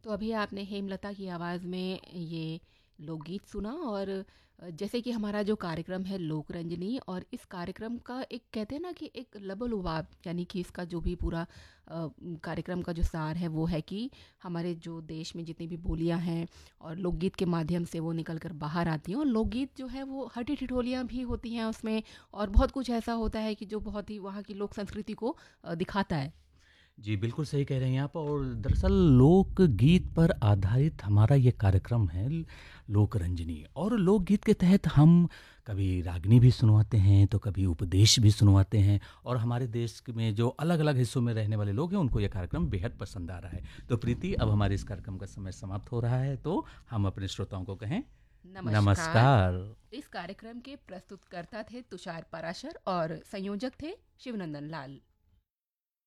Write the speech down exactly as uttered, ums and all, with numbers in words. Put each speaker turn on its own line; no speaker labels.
तो अभी आपने हेमलता की आवाज़ में ये लोकगीत सुना और जैसे कि हमारा जो कार्यक्रम है लोक रंजनी, और इस कार्यक्रम का एक कहते हैं ना कि एक लबोलुबाब, यानी कि इसका जो भी पूरा अ, कार्यक्रम का जो सार है वो है कि हमारे जो देश में जितनी भी बोलियां हैं और लोकगीत के माध्यम से वो निकल कर बाहर आती हैं। और लोकगीत जो है वो हटी ठिठोलियाँ भी होती हैं उसमें, और बहुत कुछ ऐसा होता है कि जो बहुत ही वहाँ की लोक संस्कृति को अ, दिखाता है।
जी, बिल्कुल सही कह रहे हैं आप। और दरअसल लोकगीत पर आधारित हमारा ये कार्यक्रम है ल- लोक रंजनी। और लोकगीत के तहत हम कभी रागनी भी सुनवाते हैं तो कभी उपदेश भी सुनवाते हैं। और हमारे देश में जो अलग अलग हिस्सों में रहने वाले लोग हैं उनको ये कार्यक्रम बेहद पसंद आ रहा है। तो प्रीति, अब हमारे इस कार्यक्रम का समय समाप्त हो रहा है, तो हम अपने श्रोताओं को कहें
नमस्कार।
नमस्कार।
इस कार्यक्रम के प्रस्तुतकर्ता थे तुषार पराशर और संयोजक थे शिवनंदन लाल।